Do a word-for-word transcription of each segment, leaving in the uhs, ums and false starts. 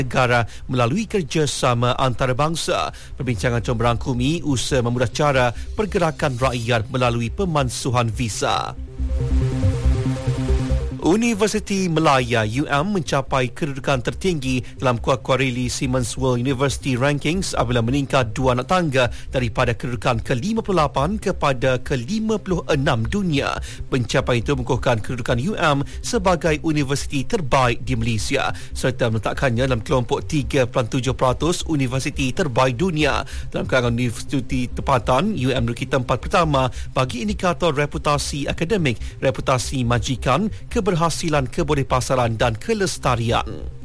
negara melalui kerjasama antarabangsa. Perbincangan itu merangkumi usaha memudah cara pergerakan rakyat melalui pemansuhan visa. Universiti Malaya U M mencapai kedudukan tertinggi dalam kuarili Simmons World University Rankings apabila meningkat dua anak tangga daripada kedudukan ke lima puluh lapan kepada ke lima puluh enam dunia. Pencapaian itu mengukuhkan kedudukan U M sebagai universiti terbaik di Malaysia serta meletakkannya dalam kelompok tiga perpuluhan tujuh peratus universiti terbaik dunia. Dalam kalangan universiti tempatan, U M meruki tempat pertama bagi indikator reputasi akademik, reputasi majikan, keberhasilan kebolehpasaran dan kelestarian.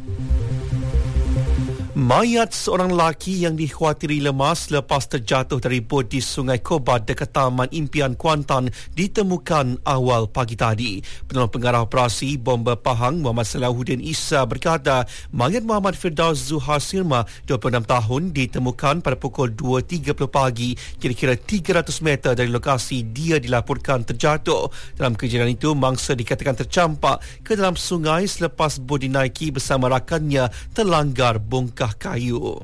Mayat seorang lelaki yang dikhawatiri lemas lepas terjatuh dari bot di Sungai Kobat dekat Taman Impian Kuantan ditemukan awal pagi tadi. Penolong pengarah operasi bomba Pahang Muhammad Salahuddin Isa berkata mayat Muhammad Firdaus Zuhar Sirma dua puluh enam tahun ditemukan pada pukul dua tiga puluh pagi kira-kira tiga ratus meter dari lokasi dia dilaporkan terjatuh. Dalam kejadian itu mangsa dikatakan tercampak ke dalam sungai selepas bot dinaiki bersama rakannya terlanggar bongkah kayu.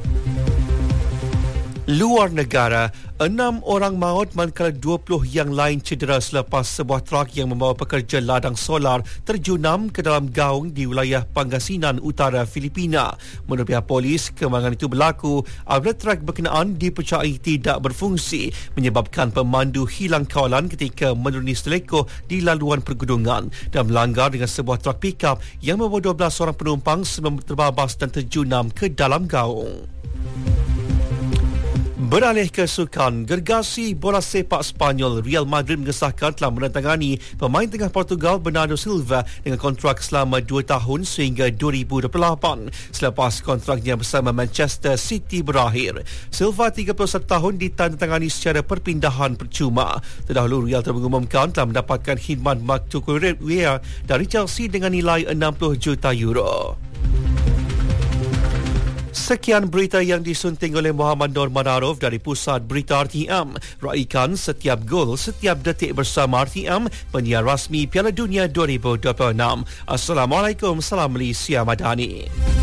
Luar negara, enam orang maut manakala dua puluh yang lain cedera selepas sebuah truk yang membawa pekerja ladang solar terjunam ke dalam gaung di wilayah Pangasinan Utara Filipina. Menurut pihak polis, kemalangan itu berlaku apabila truk berkenaan dipercayai tidak berfungsi menyebabkan pemandu hilang kawalan ketika menuruni selekoh di laluan pergunungan dan melanggar dengan sebuah truk pikap yang membawa dua belas orang penumpang sebelum terbabas dan terjunam ke dalam gaung. Beralih ke sukan, gergasi bola sepak Sepanyol Real Madrid mengesahkan telah menandatangani pemain tengah Portugal Bernardo Silva dengan kontrak selama dua tahun sehingga dua ribu dua puluh lapan selepas kontraknya bersama Manchester City berakhir. Silva tiga puluh satu tahun ditandatangani secara perpindahan percuma. Terdahulu Real telah mengumumkan telah mendapatkan khidmat Marc Cucurella dari Chelsea dengan nilai enam puluh juta euro. Sekian berita yang disunting oleh Muhammad Nur Manarov dari Pusat Berita R T M. Raikan setiap gol, setiap detik bersama R T M, penyiar rasmi Piala Dunia dua ribu dua puluh enam. Assalamualaikum, salam Malaysia Madani.